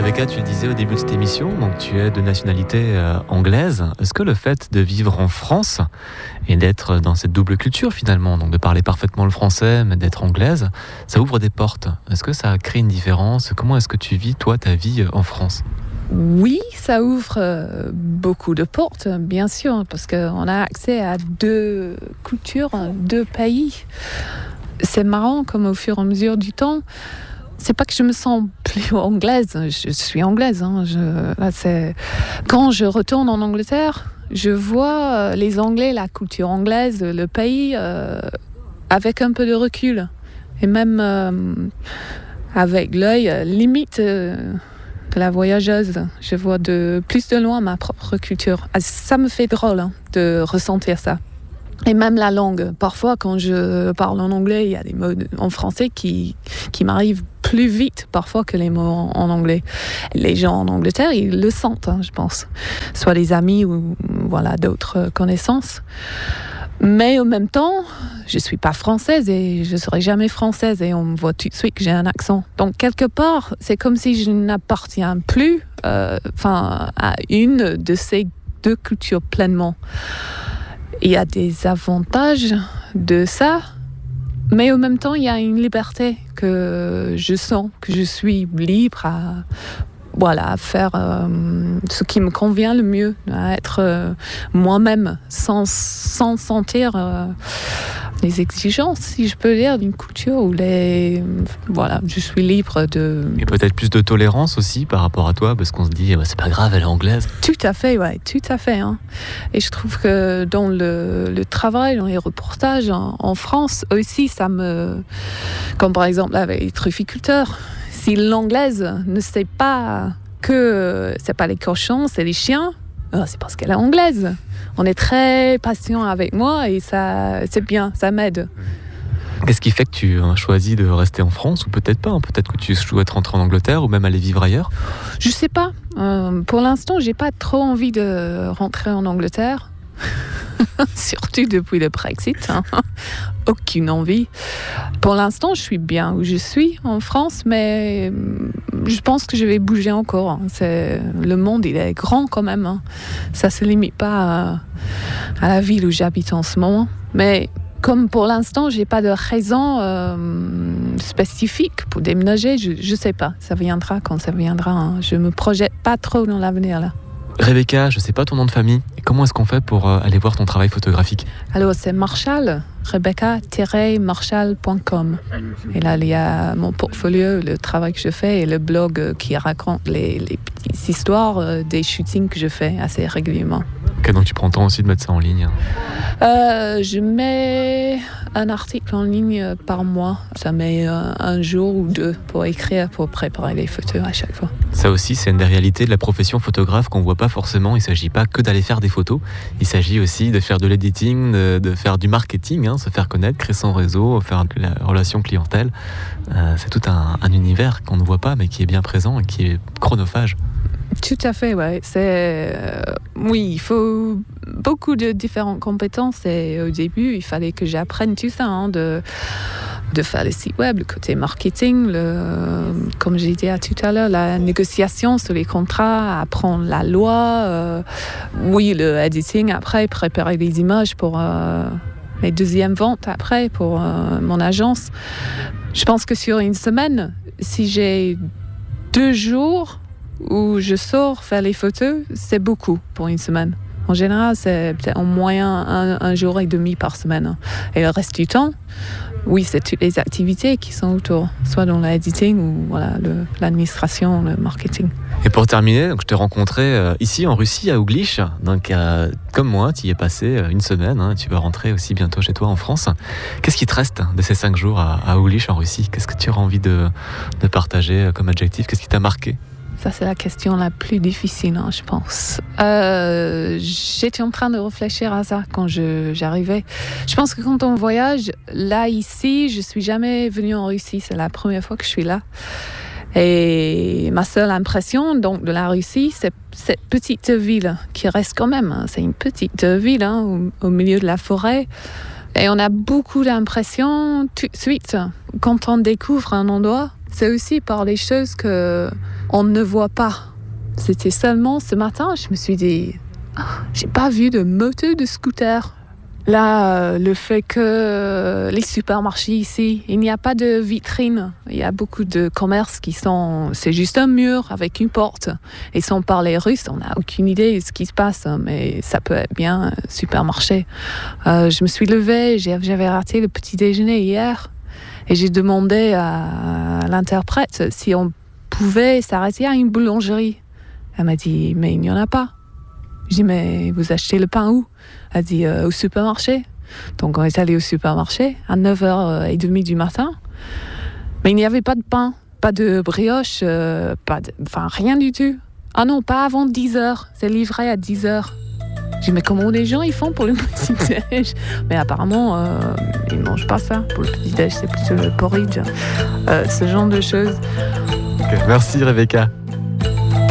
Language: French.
Rebecca, tu le disais au début de cette émission, donc tu es de nationalité anglaise. Est-ce que le fait de vivre en France et d'être dans cette double culture finalement, donc de parler parfaitement le français mais d'être anglaise, ça ouvre des portes? Est-ce que ça crée une différence? Comment est-ce que tu vis toi ta vie en France? Oui, ça ouvre beaucoup de portes, bien sûr, parce qu'on a accès à deux cultures, deux pays. C'est marrant, comme au fur et à mesure du temps, c'est pas que je me sens plus anglaise, je suis anglaise. Quand je retourne en Angleterre, je vois les Anglais, la culture anglaise, le pays, avec un peu de recul. Et même avec l'œil limite de la voyageuse. Je vois de plus de loin ma propre culture. Ça me fait drôle de ressentir ça. Et même la langue. Parfois, quand je parle en anglais, il y a des mots en français qui m'arrivent plus vite parfois que les mots en anglais. Les gens en Angleterre, ils le sentent, je pense. Soit des amis ou d'autres connaissances. Mais en même temps, je ne suis pas française et je ne serai jamais française et on me voit tout de suite que j'ai un accent. Donc, quelque part, c'est comme si je n'appartiens plus à une de ces deux cultures pleinement. Il y a des avantages de ça, mais en même temps, il y a une liberté que je sens, que je suis libre à faire ce qui me convient le mieux, à être moi-même, sans sentir les exigences, si je peux dire, d'une culture où je suis libre de... Et peut-être plus de tolérance aussi par rapport à toi, parce qu'on se dit, c'est pas grave, elle est anglaise. Tout à fait, ouais, tout à fait. Et je trouve que dans le travail, dans les reportages en France aussi, comme par exemple avec les trufficulteurs, si l'anglaise ne sait pas que c'est pas les cochons, c'est les chiens, c'est parce qu'elle est anglaise. On est très patient avec moi et ça, c'est bien, ça m'aide. Qu'est-ce qui fait que tu as choisi de rester en France ou peut-être pas? Peut-être que tu souhaites rentrer en Angleterre ou même aller vivre ailleurs? Je sais pas. Pour l'instant, j'ai pas trop envie de rentrer en Angleterre. Surtout depuis le Brexit. Aucune envie. Pour l'instant, je suis bien où je suis en France, mais je pense que je vais bouger encore. Le monde, il est grand quand même. Ça se limite pas à la ville où j'habite en ce moment. Mais comme pour l'instant, j'ai pas de raison spécifique pour déménager, je sais pas. Ça viendra quand ça viendra. Je me projette pas trop dans l'avenir là. Rebecca, je sais pas ton nom de famille. Comment est-ce qu'on fait pour aller voir ton travail photographique? Alors, c'est Marshall, Rebecca-Marshall.com. Et là, il y a mon portfolio, le travail que je fais et le blog qui raconte les petites histoires des shootings que je fais assez régulièrement. Ok, donc tu prends le temps aussi de mettre ça en ligne? Je mets un article en ligne par mois. Ça met un jour ou deux pour écrire, pour préparer les photos à chaque fois. Ça aussi, c'est une des réalités de la profession photographe qu'on ne voit pas forcément. Il ne s'agit pas que d'aller faire des photos. Il s'agit aussi de faire de l'editing, de faire du marketing, se faire connaître, créer son réseau, faire de la relation clientèle. C'est tout un univers qu'on ne voit pas, mais qui est bien présent et qui est chronophage. Tout à fait, ouais. Oui, il faut beaucoup de différentes compétences et au début, il fallait que j'apprenne tout ça, de faire le site web, le côté marketing, comme j'ai dit tout à l'heure, la négociation sur les contrats, apprendre la loi, le editing après, préparer les images pour les deuxièmes ventes après pour mon agence. Je pense que sur une semaine, si j'ai 2 jours où je sors faire les photos, c'est beaucoup pour une semaine. En général, c'est peut-être en moyen un jour et demi par semaine. Et le reste du temps, oui, c'est toutes les activités qui sont autour, soit dans l'editing ou l'administration, le marketing. Et pour terminer, donc, je t'ai rencontré ici en Russie, à Ouglish. Donc, comme moi, tu y es passé une semaine. Tu vas rentrer aussi bientôt chez toi en France. Qu'est-ce qui te reste de ces 5 jours à Ouglish en Russie? Qu'est-ce que tu auras envie de partager comme adjectif? Qu'est-ce qui t'a marqué? Ça, c'est la question la plus difficile, je pense. J'étais en train de réfléchir à ça quand j'arrivais. Je pense que quand on voyage, là, ici, je ne suis jamais venue en Russie. C'est la première fois que je suis là. Et ma seule impression donc, de la Russie, c'est cette petite ville qui reste quand même. C'est une petite ville au milieu de la forêt. Et on a beaucoup d'impressions tout de suite. Quand on découvre un endroit, c'est aussi par les choses on ne voit pas. C'était seulement ce matin, je me suis dit, j'ai pas vu de moto de scooter. Là, le fait que les supermarchés ici, il n'y a pas de vitrine. Il y a beaucoup de commerces c'est juste un mur avec une porte. Et sans parler russe, on n'a aucune idée de ce qui se passe, mais ça peut être bien un supermarché. Je me suis levée, j'avais raté le petit déjeuner hier. Et j'ai demandé à l'interprète si on pouvait s'arrêter à une boulangerie. Elle m'a dit, mais il n'y en a pas. Je dis, mais vous achetez le pain où? Elle dit, au supermarché. Donc on est allé au supermarché à 9h30 du matin. Mais il n'y avait pas de pain, pas de brioche, rien du tout. Ah non, pas avant 10h. C'est livré à 10h. Je dis, mais comment les gens ils font pour le petit-déj? Mais apparemment, ils ne mangent pas ça. Pour le petit-déj, c'est plutôt le porridge. Ce genre de choses. Okay, merci Rebecca.